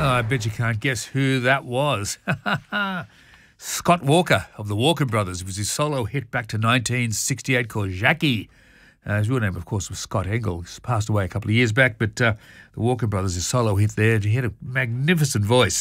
Oh, I bet you can't guess who that was. Scott Walker of the Walker Brothers. It was his solo hit back to 1968 called Jackie. His real name, of course, was Scott Engel. He's passed away a couple of years back, but the Walker Brothers, his solo hit there, he had a magnificent voice.